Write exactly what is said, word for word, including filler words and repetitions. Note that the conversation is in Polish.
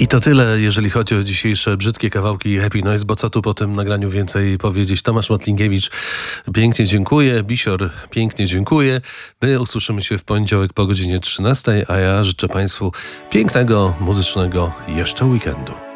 I to tyle, jeżeli chodzi o dzisiejsze brzydkie kawałki Happy Noise, bo co tu po tym nagraniu więcej powiedzieć. Tomasz Motlinkiewicz, pięknie dziękuję. Bisior, pięknie dziękuję. My usłyszymy się w poniedziałek po godzinie trzynastej, a ja życzę Państwu pięknego, muzycznego jeszcze weekendu.